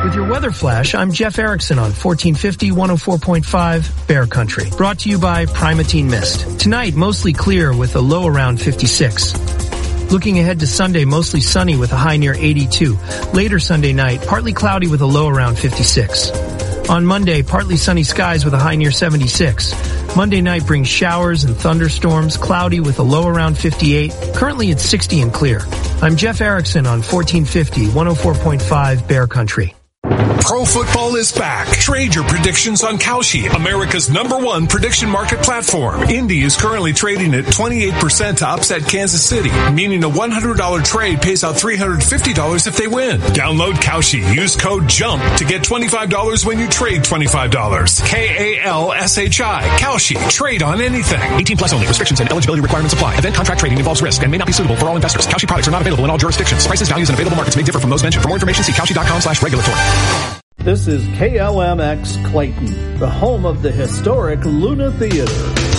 With your weather flash, I'm Jeff Erickson on 1450 104.5 Bear Country. Brought to you by Primatene Mist. Tonight, mostly clear with a low around 56. Looking ahead to Sunday, mostly sunny with a high near 82. Later Sunday night, partly cloudy with a low around 56. On Monday, partly sunny skies with a high near 76. Monday night brings showers and thunderstorms, cloudy with a low around 58. Currently it's 60 and clear. I'm Jeff Erickson on 1450 104.5 Bear Country. Pro football is back. Trade your predictions on Kalshi, America's #1 prediction market platform. Indy is currently trading at 28% to upset Kansas City, meaning a $100 trade pays out $350 if they win. Download Kalshi. Use code JUMP to get $25 when you trade $25. KALSHI. Kalshi. Trade on anything. 18 plus only. Restrictions and eligibility requirements apply. Event contract trading involves risk and may not be suitable for all investors. Kalshi products are not available in all jurisdictions. Prices, values, and available markets may differ from those mentioned. For more information, see kalshi.com/regulatory. This is KLMX Clayton, the home of the historic Luna Theater.